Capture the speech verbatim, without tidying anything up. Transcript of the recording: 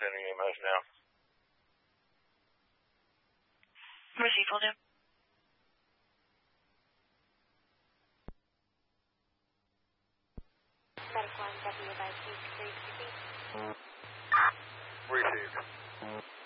sending E M S now. Receive, will do. Medical line W by two three three. Received.